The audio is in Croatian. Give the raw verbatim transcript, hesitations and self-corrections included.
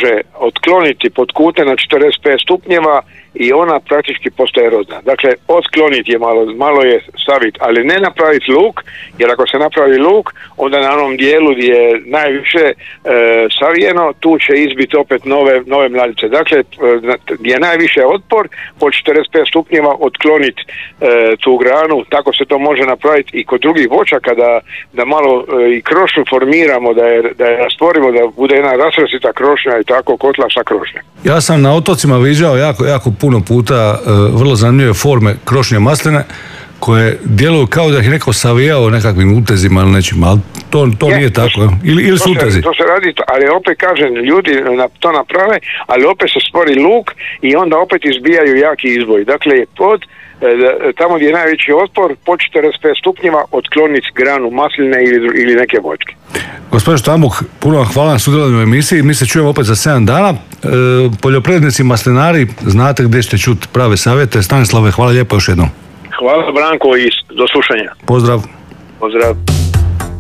može otkloniti pod kute na četrdeset pet stupnjeva i ona praktički postaje rodna. Dakle, otkloniti je malo, malo je staviti, ali ne napraviti luk, jer ako se napravi luk, onda na onom dijelu gdje je najviše e, savijeno, tu će izbiti opet nove, nove mladice. Dakle, gdje je najviše otpor, po četrdeset pet stupnjeva otkloniti e, tu granu, tako se to može napraviti i kod drugih voćaka, da, da malo e, i krošnju formiramo, da je, da je rastvorimo, da bude jedna rasvrsita krošnja i tako kotla sa krošnje. Ja sam na otocima viđao jako, jako puno puta e, vrlo zanimljive forme krošnje masline koje djeluju kao da ih neko savijao nekakvim utezima ili nečim, ali to, to je, nije to tako. Ili, ili su utezi. To se radi, ali opet kažem, ljudi to naprave, ali opet se stvori luk i onda opet izbijaju jaki izboj. Dakle, pod tamo gdje je najveći otpor, po četrdeset pet stupnjeva otkloniti granu masline ili, ili neke voćke. Gospodin Štambuk, puno vam hvala na sudjelovanju u emisiji. Mi se čujemo opet za sedam dana. E, poljoprivrednici, maslinari, znate gdje ćete čuti prave savjete. Stanislave, hvala lijepo još jednom. Hvala Branko i do slušanja. Pozdrav. Pozdrav.